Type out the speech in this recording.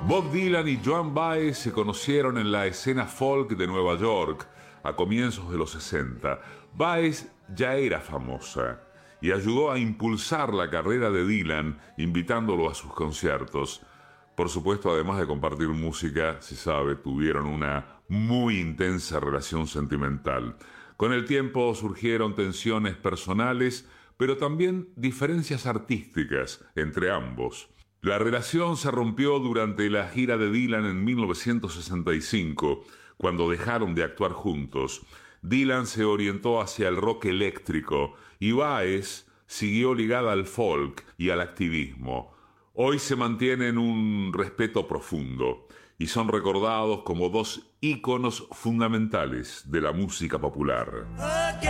Bob Dylan y Joan Baez se conocieron en la escena folk de Nueva York a comienzos de los 60. Baez ya era famosa y ayudó a impulsar la carrera de Dylan invitándolo a sus conciertos. Por supuesto, además de compartir música, se sabe, tuvieron una muy intensa relación sentimental. Con el tiempo surgieron tensiones personales, pero también diferencias artísticas entre ambos. La relación se rompió durante la gira de Dylan en 1965, cuando dejaron de actuar juntos. Dylan se orientó hacia el rock eléctrico y Baez siguió ligada al folk y al activismo. Hoy se mantienen un respeto profundo y son recordados como dos íconos fundamentales de la música popular.